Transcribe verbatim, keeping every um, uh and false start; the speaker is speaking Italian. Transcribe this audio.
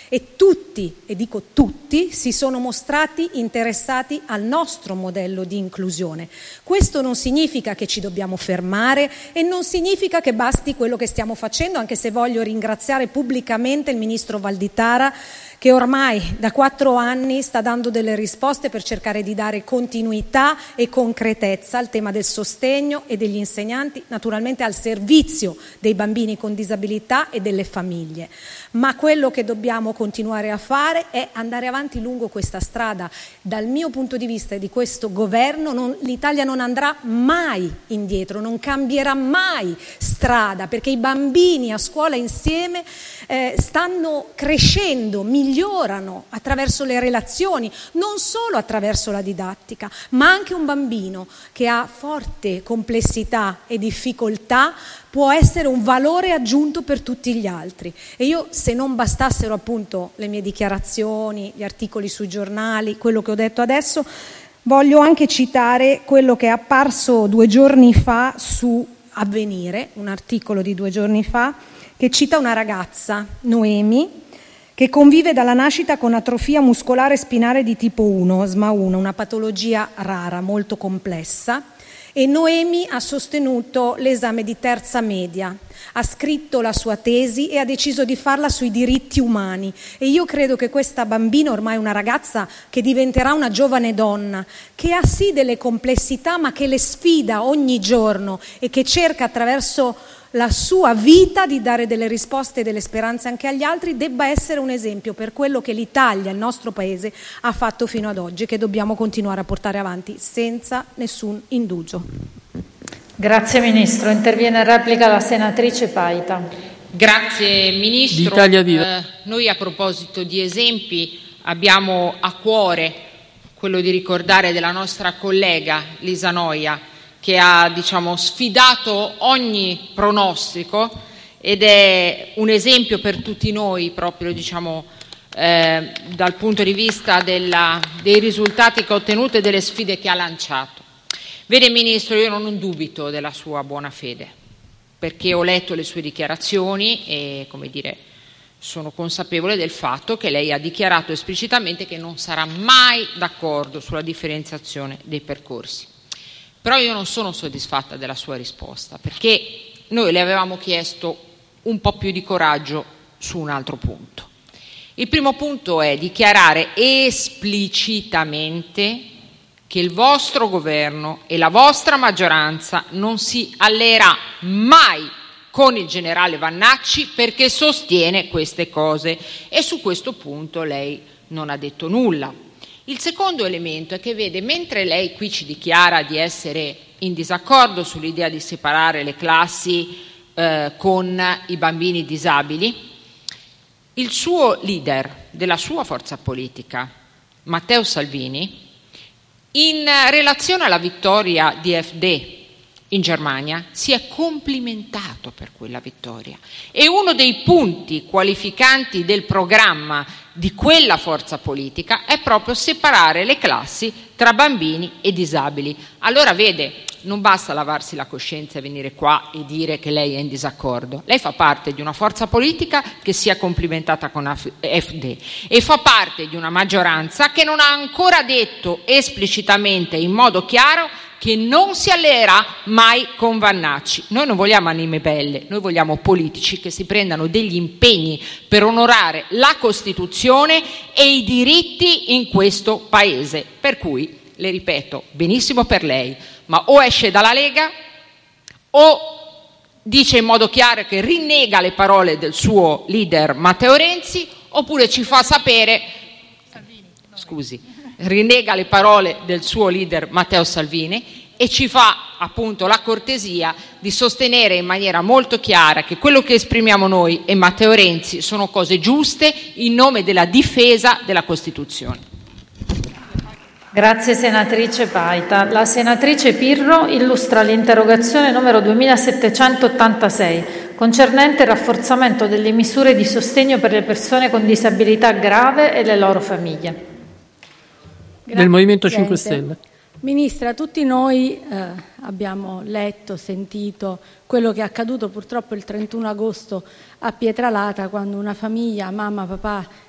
e tutti, e dico tutti, si sono mostrati interessati al nostro modello di inclusione. Questo non significa che ci dobbiamo fermare e non significa che basti quello che stiamo facendo, anche se voglio ringraziare pubblicamente il ministro Valditara, che ormai da quattro anni sta dando delle risposte per cercare di dare continuità e concretezza al tema del sostegno e degli insegnanti, naturalmente al servizio dei bambini con disabilità e delle famiglie. Ma quello che dobbiamo continuare a fare è andare avanti lungo questa strada. Dal mio punto di vista e di questo governo, non, l'Italia non andrà mai indietro, non cambierà mai strada, perché i bambini a scuola insieme eh, stanno crescendo, migliorano attraverso le relazioni, non solo attraverso la didattica, ma anche un bambino che ha forte complessità e difficoltà può essere un valore aggiunto per tutti gli altri. E io, se non bastassero appunto le mie dichiarazioni, gli articoli sui giornali, quello che ho detto adesso, voglio anche citare quello che è apparso due giorni fa su Avvenire, un articolo di due giorni fa, che cita una ragazza, Noemi, che convive dalla nascita con atrofia muscolare spinale di tipo uno, S M A uno, una patologia rara, molto complessa. E Noemi ha sostenuto l'esame di terza media, ha scritto la sua tesi e ha deciso di farla sui diritti umani. E io credo che questa bambina, ormai una ragazza che diventerà una giovane donna, che ha sì delle complessità ma che le sfida ogni giorno e che cerca attraverso la sua vita di dare delle risposte e delle speranze anche agli altri, debba essere un esempio per quello che l'Italia, il nostro Paese, ha fatto fino ad oggi e che dobbiamo continuare a portare avanti senza nessun indugio. Grazie Ministro. Interviene in replica la senatrice Paita. Grazie Ministro. Eh, noi a proposito di esempi abbiamo a cuore quello di ricordare della nostra collega Lisa Noia, che ha diciamo, sfidato ogni pronostico ed è un esempio per tutti noi proprio diciamo, eh, dal punto di vista della, dei risultati che ha ottenuto e delle sfide che ha lanciato. Vede Ministro, io non dubito della sua buona fede, perché ho letto le sue dichiarazioni e come dire, sono consapevole del fatto che lei ha dichiarato esplicitamente che non sarà mai d'accordo sulla differenziazione dei percorsi. Però io non sono soddisfatta della sua risposta, perché noi le avevamo chiesto un po' più di coraggio su un altro punto. Il primo punto è dichiarare esplicitamente che il vostro governo e la vostra maggioranza non si alleerà mai con il generale Vannacci perché sostiene queste cose, e su questo punto lei non ha detto nulla. Il secondo elemento è che vede, mentre lei qui ci dichiara di essere in disaccordo sull'idea di separare le classi eh, con i bambini disabili, il suo leader della sua forza politica, Matteo Salvini, in relazione alla vittoria di A F D in Germania, si è complimentato per quella vittoria. E uno dei punti qualificanti del programma di quella forza politica è proprio separare le classi tra bambini e disabili. Allora vede, non basta lavarsi la coscienza e venire qua e dire che lei è in disaccordo. Lei fa parte di una forza politica che si è complimentata con A F D e fa parte di una maggioranza che non ha ancora detto esplicitamente in modo chiaro che non si alleerà mai con Vannacci. Noi non vogliamo anime belle, noi vogliamo politici che si prendano degli impegni per onorare la Costituzione e i diritti in questo Paese. Per cui, le ripeto, benissimo per lei, ma o esce dalla Lega o dice in modo chiaro che rinnega le parole del suo leader Matteo Renzi, oppure ci fa sapere, scusi, rinnega le parole del suo leader Matteo Salvini e ci fa appunto la cortesia di sostenere in maniera molto chiara che quello che esprimiamo noi e Matteo Renzi sono cose giuste in nome della difesa della Costituzione. Grazie senatrice Paita. La senatrice Pirro illustra l'interrogazione numero duemilasettecentottantasei concernente il rafforzamento delle misure di sostegno per le persone con disabilità grave e le loro famiglie. Grazie, del Movimento cinque Stelle. Ministra, tutti noi eh, abbiamo letto, sentito quello che è accaduto purtroppo il trentuno agosto a Pietralata, quando una famiglia, mamma, papà